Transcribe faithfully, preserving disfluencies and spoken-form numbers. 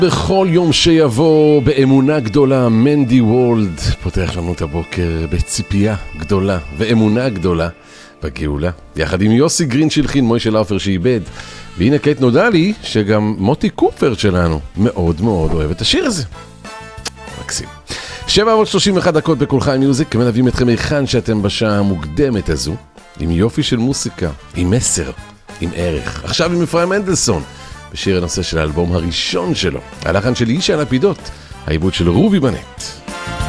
בכל יום שיבוא באמונה גדולה, מנדי וולד פותח לנו את הבוקר בציפייה גדולה ואמונה גדולה בגאולה, יחד עם יוסי גרין שילחין, מוישה לאופר שאיבד. והנה כעת נודע לי שגם מוטי קופר שלנו מאוד מאוד אוהב את השיר הזה. מקסים. שבע ועוד שלושים ואחת דקות בכל חיים מיוזיק, מלווים אתכם היכן שאתם בשעה המוקדמת הזו, עם יופי של מוסיקה, עם מסר, עם ערך. עכשיו עם אפרים מנדלסון, בשיר הנושא של האלבום הראשון שלו, הלחן של אישה לפידות, העיבוד של רובי בנט.